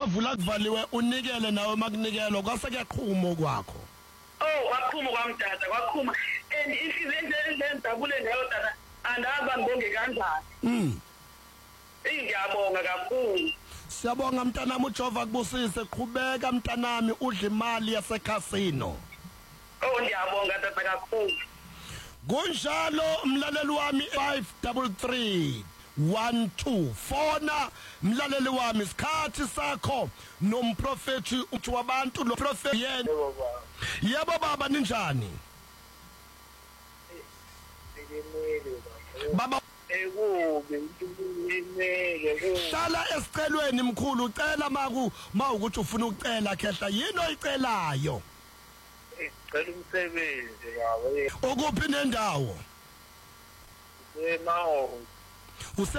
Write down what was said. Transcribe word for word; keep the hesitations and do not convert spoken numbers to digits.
wavula kuvaliwe unikele nawe makunikelwa kwase kuyaqhuma kwakho. Oh waqhuma kwamdada kwaqhuma and inhliziyo endabule ngayo dada andaza ngibonge kanjani. Mm. Ngiyabonga kakhulu. Siyabonga mntanami uJehova kubusise qhubeka mntanami udla imali yase casino. Oh ngiyabonga tata kakhulu. Kunjalo umlaleli wami five three three one two fona mlaleli wami isikhathi sakho nomprofeti uthi wabantu lo prophet yena. Yebo baba ninjani? Baba ekubi imele hlala esicelweni mkhulu ucela maku mawukuthi ufuna ukucela khehla yini oyicelayo? Ngicela umsebenzi baba. Ukuphi nendawo? Emawo.